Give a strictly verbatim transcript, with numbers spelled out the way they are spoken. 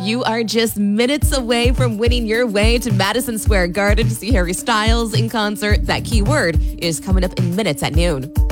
You are just minutes away from winning your way to Madison Square Garden to see Harry Styles in concert. That keyword is coming up in minutes at noon.